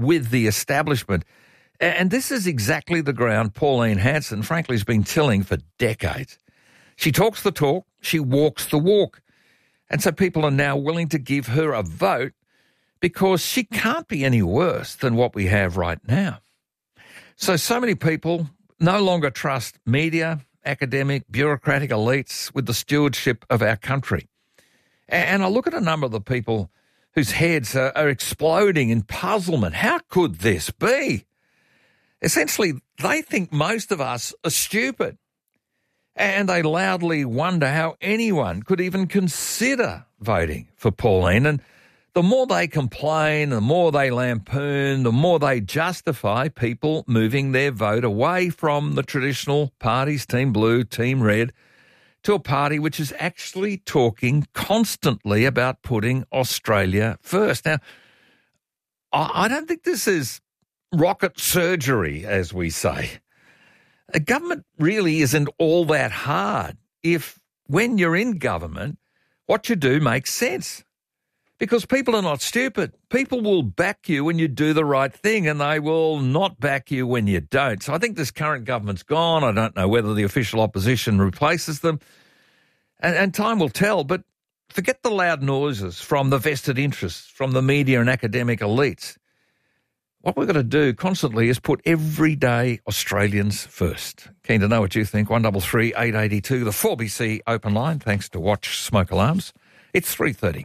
with the establishment. And this is exactly the ground Pauline Hanson, frankly, has been tilling for decades. She talks the talk, she walks the walk. And so people are now willing to give her a vote because she can't be any worse than what we have right now. So many people no longer trust media, academic, bureaucratic elites with the stewardship of our country. And I look at a number of the people whose heads are exploding in puzzlement. How could this be? Essentially, they think most of us are stupid. And they loudly wonder how anyone could even consider voting for Pauline. And the more they complain, the more they lampoon, the more they justify people moving their vote away from the traditional parties, Team Blue, Team Red, to a party which is actually talking constantly about putting Australia first. Now, I don't think this is rocket surgery, as we say. A government really isn't all that hard if, when you're in government, what you do makes sense. Because people are not stupid. People will back you when you do the right thing, and they will not back you when you don't. So I think this current government's gone. I don't know whether the official opposition replaces them. And time will tell, but forget the loud noises from the vested interests, from the media and academic elites. What we've got to do constantly is put everyday Australians first. Keen to know what you think. 133 882, the 4BC open line, thanks to Watch Smoke Alarms. It's 3:30.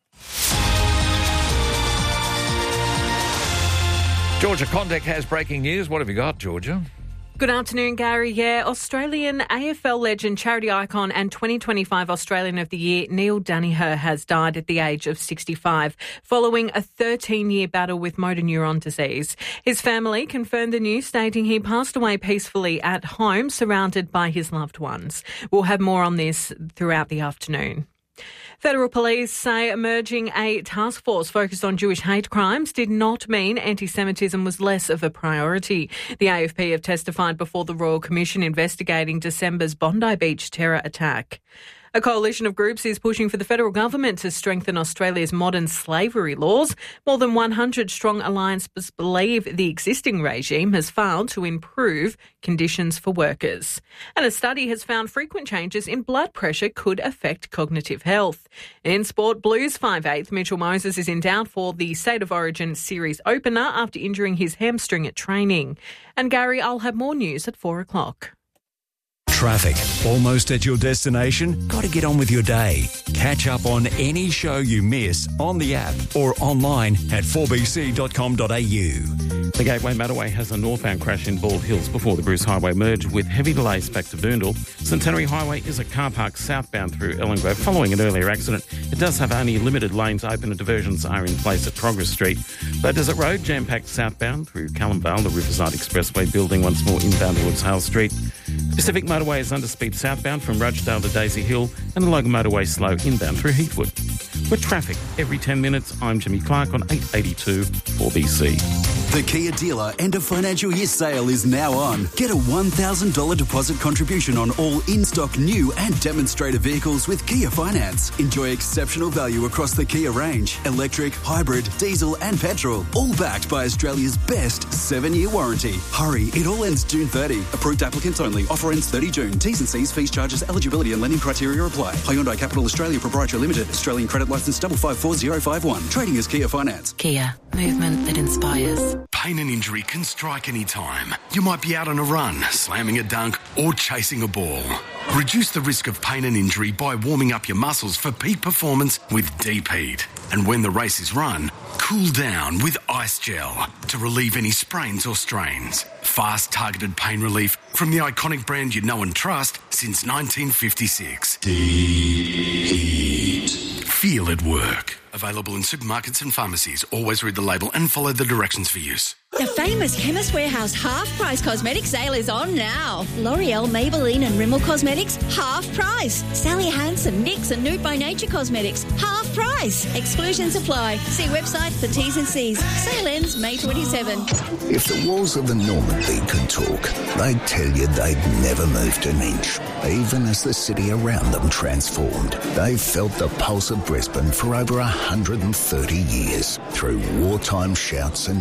Georgia Condek has breaking news. What have you got, Georgia? Good afternoon, Gary. Yeah, Australian AFL legend, charity icon and 2025 Australian of the Year, Neil Daniher has died at the age of 65 following a 13-year battle with motor neuron disease. His family confirmed the news, stating he passed away peacefully at home, surrounded by his loved ones. We'll have more on this throughout the afternoon. Federal police say merging a task force focused on Jewish hate crimes did not mean anti-Semitism was less of a priority. The AFP have testified before the Royal Commission investigating December's Bondi Beach terror attack. A coalition of groups is pushing for the federal government to strengthen Australia's modern slavery laws. More than 100 strong alliances believe the existing regime has failed to improve conditions for workers. And a study has found frequent changes in blood pressure could affect cognitive health. In sport, Blues 5/8 Mitchell Moses is in doubt for the State of Origin series opener after injuring his hamstring at training. And Gary, I'll have more news at 4 o'clock. Traffic. Almost at your destination? Got to get on with your day. Catch up on any show you miss on the app or online at 4bc.com.au. The Gateway Motorway has a northbound crash in Bald Hills before the Bruce Highway merge with heavy delays back to Boondall. Centenary Highway is a car park southbound through Ellengrove following an earlier accident. It does have only limited lanes open and diversions are in place at Progress Street. But Desert Road jam-packed southbound through Callumvale, the Riverside Expressway building once more inbound towards Hale Street. Pacific Motorway is underspeed southbound from Rudgedale to Daisy Hill, and the Logan Motorway slow inbound through Heathwood. With traffic every 10 minutes, I'm Jimmy Clark on 882 4BC. The Kia dealer end of financial year sale is now on. Get a $1,000 deposit contribution on all in-stock new and demonstrator vehicles with Kia Finance. Enjoy exceptional value across the Kia range. Electric, hybrid, diesel and petrol. All backed by Australia's best 7-year warranty. Hurry, it all ends June 30. Approved applicants only. Offer ends 30 June. T's and C's, fees, charges, eligibility and lending criteria apply. Hyundai Capital Australia Proprietary Limited. Australian credit licence 554051. Trading as Kia Finance. Kia. Movement that inspires. Pain and injury can strike any time. You might be out on a run, slamming a dunk or chasing a ball. Reduce the risk of pain and injury by warming up your muscles for peak performance with Deep Heat. And when the race is run, cool down with Ice Gel to relieve any sprains or strains. Fast, targeted pain relief from the iconic brand you know and trust since 1956. Deep Heat. Feel it work. Available in supermarkets and pharmacies. Always read the label and follow the directions for use. The famous Chemist Warehouse half-price cosmetic sale is on now. L'Oreal, Maybelline and Rimmel Cosmetics, half price. Sally Hansen, NYX and Nude by Nature Cosmetics, half price. Exclusions apply. See website for T's and C's. Sale ends May 27. If the walls of the Normandy could talk, they'd tell you they'd never moved an inch. Even as the city around them transformed, they've felt the pulse of Brisbane for over 130 years through wartime shouts and